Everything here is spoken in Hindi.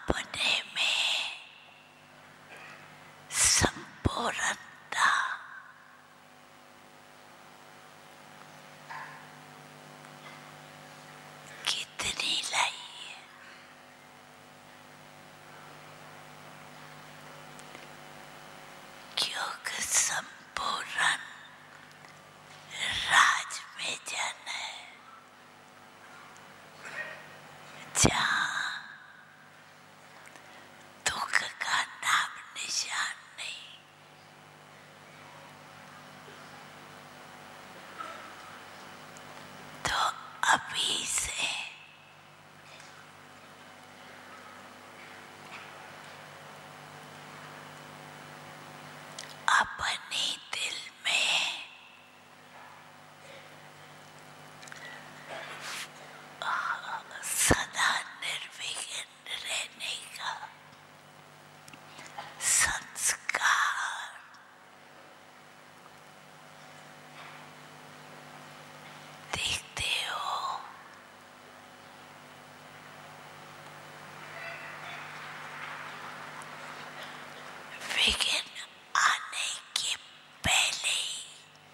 अपने में संपूर्णता कितनी लाई है। क्योंकि संपूर्ण राज में जन है, जहाँ दुख का नाम निशान नहीं। तो अभी से अपनी